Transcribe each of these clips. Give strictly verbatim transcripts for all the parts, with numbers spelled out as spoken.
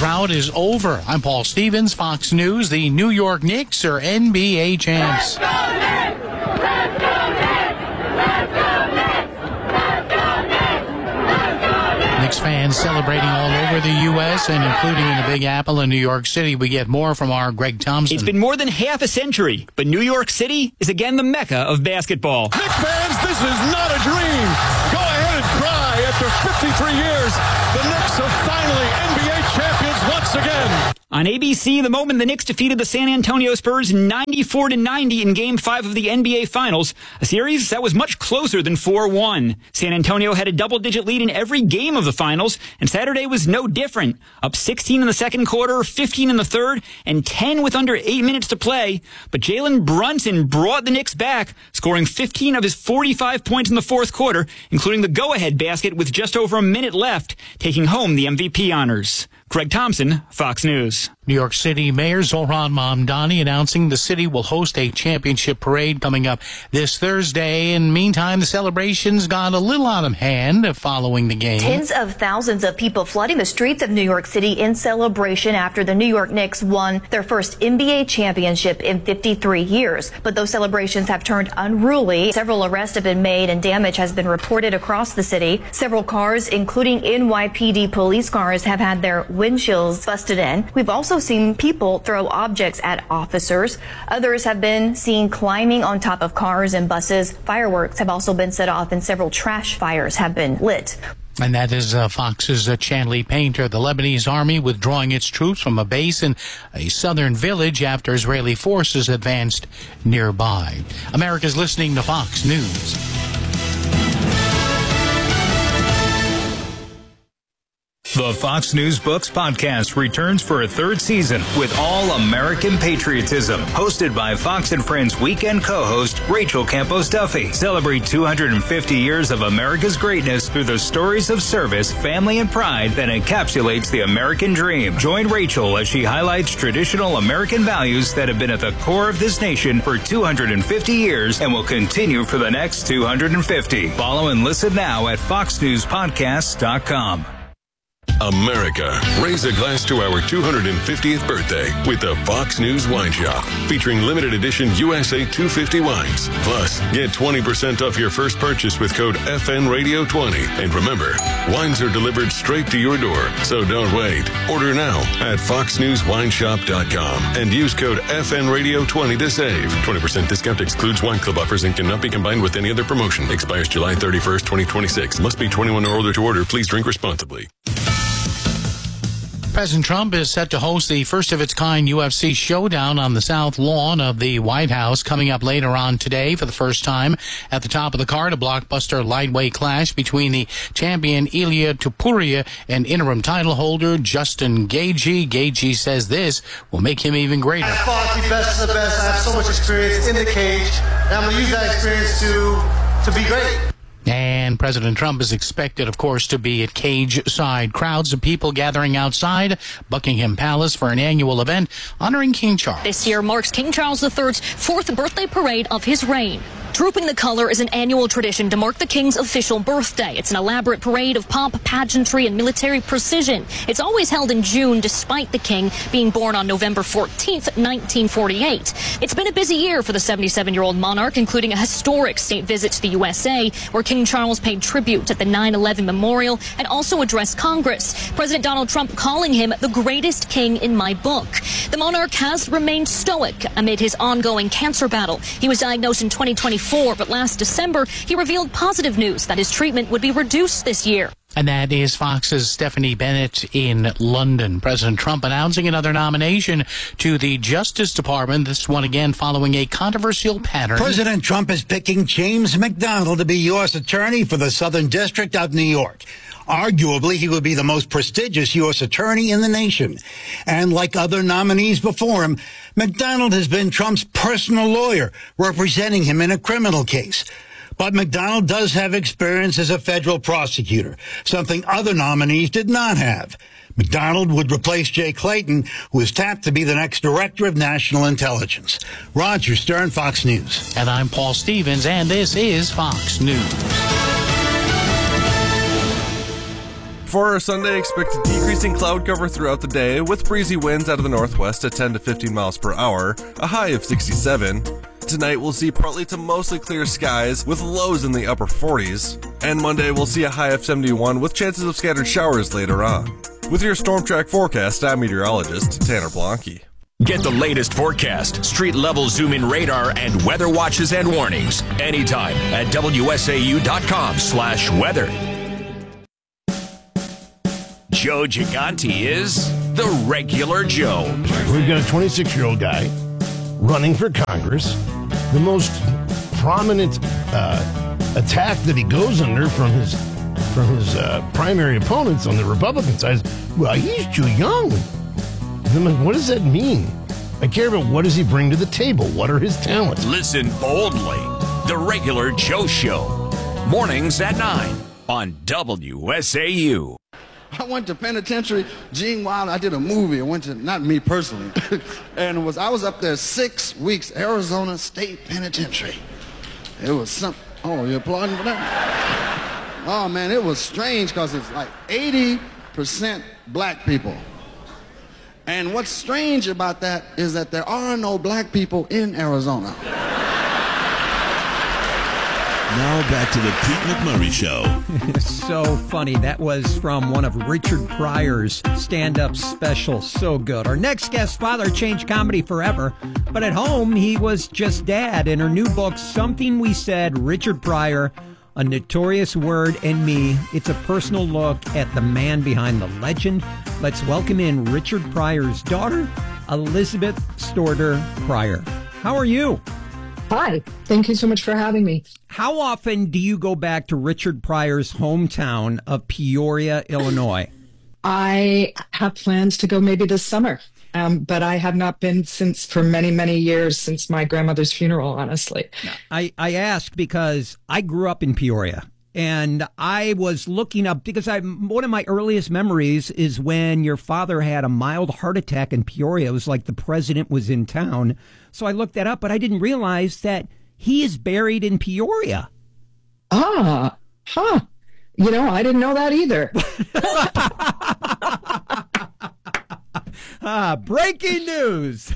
drought is over. I'm Paul Stevens, Fox News. The New York Knicks are N B A champs. Let's go Knicks! Let's go Knicks! Let's go Knicks! Let's go Knicks! Let's go Knicks! Knicks fans celebrating all over the U S and including in the Big Apple in New York City. We get more from our Greg Thompson. It's been more than half a century, but New York City is again the mecca of basketball. Knicks fans, this is not a dream. Go ahead and cry. After fifty-three years, the Knicks are finally N B A champions once again. On A B C, the moment the Knicks defeated the San Antonio Spurs ninety-four to ninety in Game five of the N B A Finals, a series that was much closer than four one. San Antonio had a double-digit lead in every game of the Finals, and Saturday was no different. Up sixteen in the second quarter, fifteen in the third, and ten with under eight minutes to play. But Jalen Brunson brought the Knicks back, scoring fifteen of his forty-five points in the fourth quarter, including the go-ahead basket with just over a minute left, taking home the M V P honors. Greg Thompson, Fox News. New York City Mayor Zohran Mamdani announcing the city will host a championship parade coming up this Thursday. In the meantime, the celebrations got a little out of hand following the game. Tens of thousands of people flooding the streets of New York City in celebration after the New York Knicks won their first N B A championship in fifty-three years. But those celebrations have turned unruly. Several arrests have been made and damage has been reported across the city. Several cars, including N Y P D police cars, have had their windshields busted in. We've also seen people throw objects at officers. Others have been seen climbing on top of cars and buses. Fireworks have also been set off and several trash fires have been lit. And that is uh, Fox's uh, Chanley Painter. The Lebanese army withdrawing its troops from a base in a southern village after Israeli forces advanced nearby. America's listening to Fox News. The Fox News Books podcast returns for a third season with All American Patriotism, hosted by Fox and Friends weekend co-host Rachel Campos Duffy. Celebrate two hundred fifty years of America's greatness through the stories of service, family, and pride that encapsulates the American dream. Join Rachel as she highlights traditional American values that have been at the core of this nation for two hundred fifty years and will continue for the next two hundred fifty. Follow and listen now at fox news podcasts dot com. America, raise a glass to our two hundred fiftieth birthday with the Fox News Wine Shop, featuring limited edition U S A two fifty wines. Plus, get twenty percent off your first purchase with code F N Radio twenty. And remember, wines are delivered straight to your door, so don't wait. Order now at fox news wine shop dot com and use code F N Radio twenty to save. twenty percent discount excludes wine club offers and cannot be combined with any other promotion. Expires July thirty-first, twenty twenty-six. Must be twenty-one or older to order. Please drink responsibly. President Trump is set to host the first-of-its-kind U F C showdown on the South Lawn of the White House coming up later on today. For the first time at the top of the card, a blockbuster lightweight clash between the champion Ilia Topuria and interim title holder Justin Gaethje. Gaethje says this will make him even greater. I fought the best of the best. I have so much experience in the cage, and I'm going to use that experience to, to be great. And President Trump is expected, of course, to be at cage-side. Crowds of people gathering outside Buckingham Palace for an annual event honoring King Charles. This year marks King Charles the third's fourth birthday parade of his reign. Trooping the Color is an annual tradition to mark the King's official birthday. It's an elaborate parade of pomp, pageantry, and military precision. It's always held in June, despite the King being born on November fourteenth, nineteen forty-eight. It's been a busy year for the seventy-seven-year-old monarch, including a historic state visit to the U S A, where King Charles paid tribute at the nine eleven memorial and also addressed Congress. President Donald Trump calling him the greatest king in my book. The monarch has remained stoic amid his ongoing cancer battle. He was diagnosed in twenty twenty-four. But last December, he revealed positive news that his treatment would be reduced this year. And that is Fox's Stephanie Bennett in London. President Trump announcing another nomination to the Justice Department, this one again following a controversial pattern. President Trump is picking James McDonald to be U S Attorney for the Southern District of New York. Arguably, he would be the most prestigious U S attorney in the nation. And like other nominees before him, McDonald has been Trump's personal lawyer, representing him in a criminal case. But McDonald does have experience as a federal prosecutor, something other nominees did not have. McDonald would replace Jay Clayton, who is tapped to be the next Director of National Intelligence. Roger Stern, Fox News. And I'm Paul Stevens, and this is Fox News. For our Sunday, expect a decreasing cloud cover throughout the day with breezy winds out of the northwest at ten to fifteen miles per hour, a high of sixty-seven. Tonight we'll see partly to mostly clear skies with lows in the upper forties. And Monday we'll see a high of seventy-one with chances of scattered showers later on. With your Storm Track forecast, I'm meteorologist Tanner Blanke. Get the latest forecast, street-level zoom-in radar, and weather watches and warnings anytime at W S A U dot com slash weather. Joe Gigante is the regular Joe. We've got a twenty-six-year-old guy running for Congress. The most prominent uh, attack that he goes under from his from his uh, primary opponents on the Republican side is, well, he's too young. I'm like, what does that mean? I care about what does he bring to the table? What are his talents? Listen boldly. The regular Joe Show. Mornings at nine on W S A U. I went to penitentiary. Gene Wilder, I did a movie. I went to, not me personally, and it was I was up there six weeks, Arizona State Penitentiary. It was some, oh, you're applauding for that? Oh, man, it was strange because it's like eighty percent black people. And what's strange about that is that there are no black people in Arizona. Now back to the Pete McMurray Show. So funny. That was from one of Richard Pryor's stand-up specials. So good. Our next guest, father changed comedy forever, but at home he was just dad. In her new book, Something We Said, Richard Pryor, A Notorious Word and Me. It's a personal look at the man behind the legend. Let's welcome in Richard Pryor's daughter, Elizabeth Storter Pryor. How are you? Hi. Thank you so much for having me. How often do you go back to Richard Pryor's hometown of Peoria, Illinois? I have plans to go maybe this summer, um, but I have not been since for many, many years since my grandmother's funeral, honestly. I, I ask because I grew up in Peoria. And I was looking up because I one of my earliest memories is when your father had a mild heart attack in Peoria. It was like the president was in town. So I looked that up, but I didn't realize that he is buried in Peoria. Ah, huh. You know, I didn't know that either. ah, breaking news.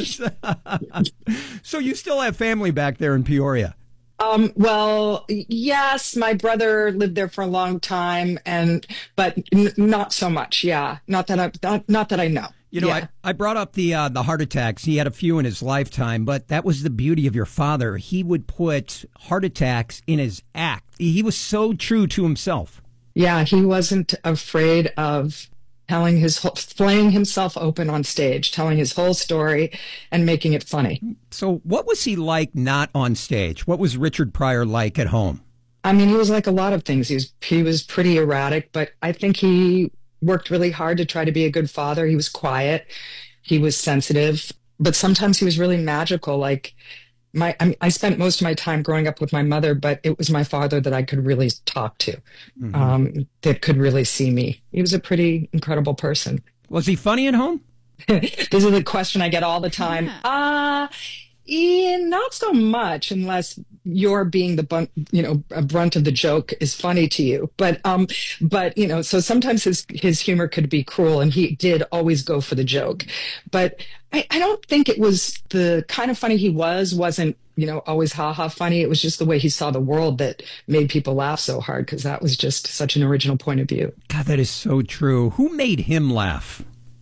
So you still have family back there in Peoria? Um, well, yes, my brother lived there for a long time, and but n- not so much. Yeah, not that I not, not that I know. You know, yeah. I, I brought up the uh, the heart attacks. He had a few in his lifetime, but that was the beauty of your father. He would put heart attacks in his act. He was so true to himself. Yeah, he wasn't afraid of telling his whole, flaying himself open on stage, telling his whole story and making it funny. So what was he like not on stage? What was Richard Pryor like at home? I mean, he was like a lot of things. He was, he was pretty erratic, but I think he worked really hard to try to be a good father. He was quiet. He was sensitive, but sometimes he was really magical. Like my, I, mean, I spent most of my time growing up with my mother, but it was my father that I could really talk to, mm-hmm. um, that could really see me. He was a pretty incredible person. Was he funny at home? This is a question I get all the time. Uh, yeah, not so much, unless you're being the bun- you know, a brunt of the joke is funny to you. But, um, but, you know, so sometimes his, his humor could be cruel, and he did always go for the joke. But I, I don't think it was the kind of funny he was, wasn't, you know, always ha-ha funny. It was just the way he saw the world that made people laugh so hard, because that was just such an original point of view. God, that is so true. Who made him laugh?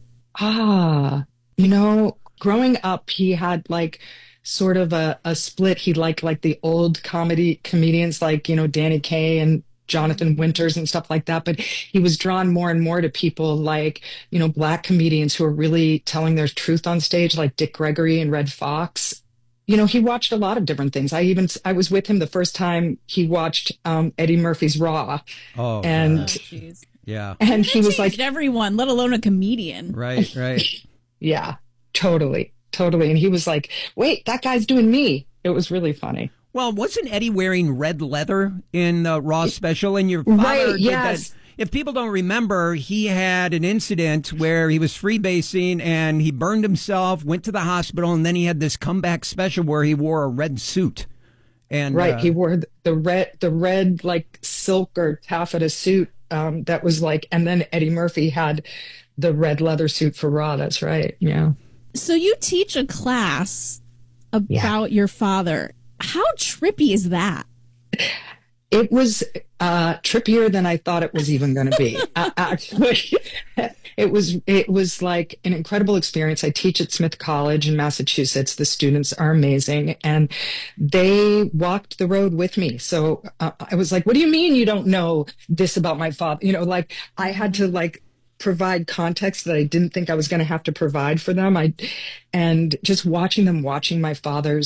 Ah, you know, growing up, he had like sort of a, a split. He liked like the old comedy comedians like, you know, Danny Kaye and Jonathan Winters and stuff like that. But he was drawn more and more to people like, you know, black comedians who are really telling their truth on stage, like Dick Gregory and Red Fox. You know, he watched a lot of different things. I even, I was with him the first time he watched um, Eddie Murphy's Raw. Oh, and oh, yeah. And he was like, everyone, let alone a comedian. Right, right. Yeah, totally, totally. And he was like, wait, that guy's doing me. It was really funny. Well, wasn't Eddie wearing red leather in the Raw special? And your father right, did yes. that. If people don't remember, he had an incident where he was freebasing and he burned himself, went to the hospital, and then he had this comeback special where he wore a red suit. And right, uh, he wore the red, the red like silk or taffeta suit Um, that was like, and then Eddie Murphy had the red leather suit for Raw. That's right. Yeah. So you teach a class about yeah. your father. How trippy is that? It was uh, trippier than I thought it was even going to be. uh, actually, it was it was like an incredible experience. I teach at Smith College in Massachusetts. The students are amazing, and they walked the road with me. So uh, I was like, "What do you mean you don't know this about my father?" You know, like I had to like provide context that I didn't think I was going to have to provide for them. I and just watching them watching my father's